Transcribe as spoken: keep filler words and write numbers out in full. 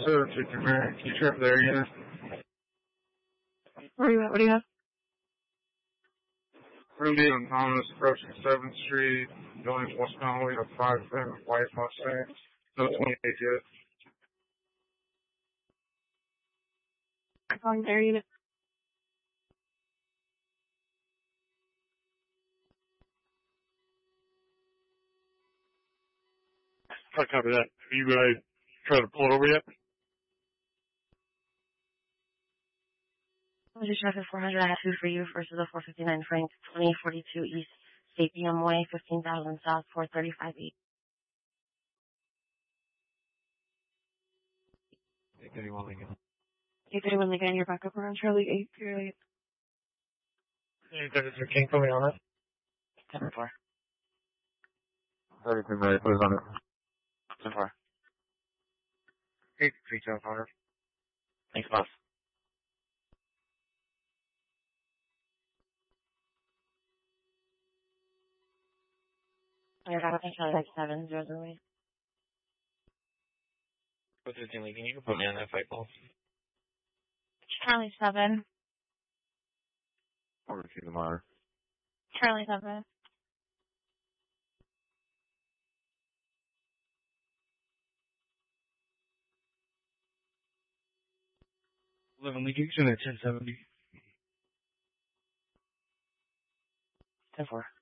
sir, fifty minutes. Can you trip there again? Where are you at? What do you have? Ruby and Thomas approaching seventh Street, going westbound way to five seven White Mustang. No twenty-eight yet. I'm calling their unit. I copy that. Have you guys tried to pull it over yet? I'll just traffic four hundred. I have two for you versus a four fifty-nine Frank, twenty forty-two East Sapien Way, fifteen thousand South, four thirty-five East. eight thirty-one Lincoln. eight thirty-one again, you're back up around Charlie eight through eight. eight thirty-two King, put me on it. ten four. thirty-two Mary, put us on it. ten four. eight three seven hundred. Thanks, boss. You're back up on Charlie seven zero zero eight. What's this thing, Lincoln? You can put me on that fight ball. Charlie seven. I'll receive the monitor. Charlie seven. eleven Lincoln, at ten seventy. ten four.